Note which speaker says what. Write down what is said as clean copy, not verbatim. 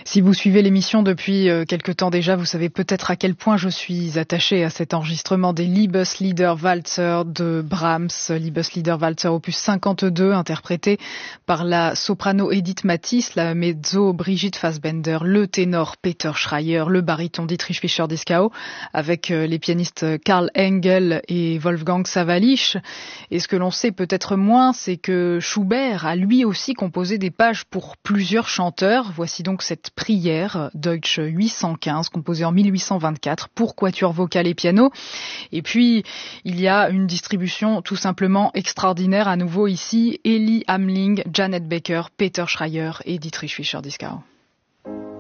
Speaker 1: Si vous suivez l'émission depuis quelque temps déjà, vous savez peut-être à quel point je suis attachée à cet enregistrement des Liebesliederwalzer de Brahms, Liebesliederwalzer opus 52, interprété par la soprano Edith Matisse, la mezzo Brigitte Fassbender, le ténor Peter Schreier, le baryton Dietrich Fischer-Dieskau, avec les pianistes Karl Engel et Wolfgang Sawallisch. Et ce que l'on sait peut-être moins, c'est que Schubert a lui aussi composé des pages pour plusieurs chanteurs. Voici donc cette prière, Deutsch 815, composée en 1824 pour quatuor vocal et piano. Et puis, il y a une distribution tout simplement extraordinaire à nouveau ici. Elie Amling, Janet Becker, Peter Schreier et Dietrich Fischer-Dieskau.